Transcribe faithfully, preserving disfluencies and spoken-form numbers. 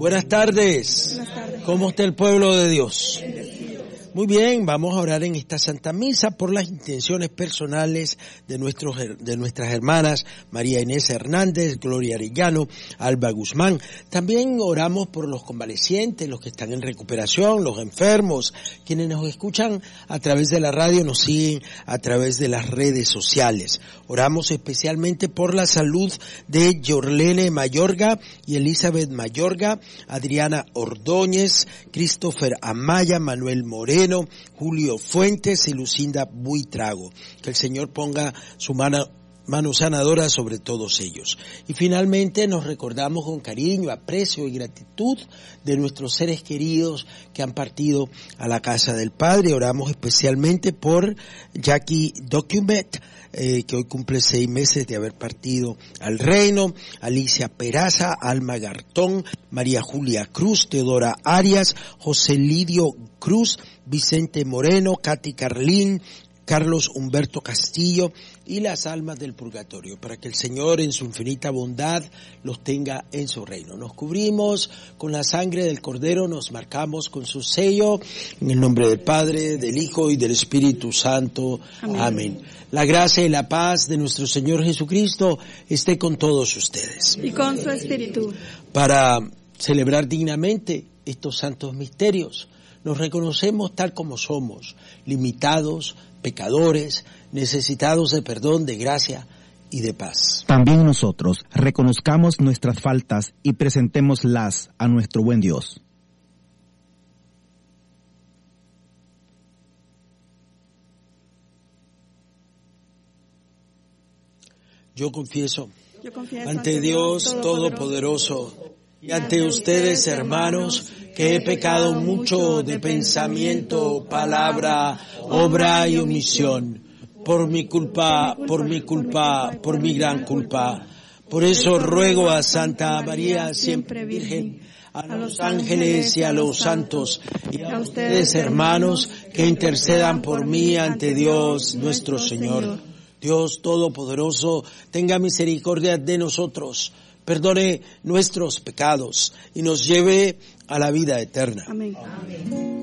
Buenas tardes. Buenas tardes. ¿Cómo está el pueblo de Dios? Muy bien, vamos a orar en esta Santa Misa por las intenciones personales de nuestros de nuestras hermanas María Inés Hernández, Gloria Arellano, Alba Guzmán. También oramos por los convalecientes, los que están en recuperación, los enfermos, quienes nos escuchan a través de la radio, nos siguen a través de las redes sociales. Oramos especialmente por la salud de Yorlene Mayorga y Elizabeth Mayorga, Adriana Ordóñez, Christopher Amaya, Manuel Moreno, Julio Fuentes y Lucinda Buitrago. Que el Señor ponga su mano, mano sanadora sobre todos ellos. Y finalmente nos recordamos con cariño, aprecio y gratitud de nuestros seres queridos que han partido a la casa del Padre. Oramos especialmente por Jackie Document, Eh, que hoy cumple seis meses de haber partido al reino, Alicia Peraza, Alma Gartón, María Julia Cruz, Teodora Arias, José Lidio Cruz, Vicente Moreno, Katy Carlín, Carlos Humberto Castillo y las almas del purgatorio, para que el Señor en su infinita bondad los tenga en su reino. Nos cubrimos con la sangre del Cordero, nos marcamos con su sello, en el nombre del Padre, del Hijo y del Espíritu Santo. Amén. Amén. La gracia y la paz de nuestro Señor Jesucristo esté con todos ustedes. Y con su espíritu. Para celebrar dignamente estos santos misterios, nos reconocemos tal como somos, limitados, pecadores, necesitados de perdón, de gracia y de paz. También nosotros reconozcamos nuestras faltas y presentémoslas a nuestro buen Dios. Yo confieso, Yo confieso ante Dios Todopoderoso y ante ustedes, hermanos, que he pecado mucho de pensamiento, palabra, obra y omisión, por mi culpa, por mi culpa, por mi gran culpa. Por eso ruego a Santa María, siempre Virgen, a los ángeles y a los santos, y a ustedes, hermanos, que intercedan por mí ante Dios nuestro Señor. Dios Todopoderoso, tenga misericordia de nosotros, perdone nuestros pecados y nos lleve a la vida eterna. Amén. Amén.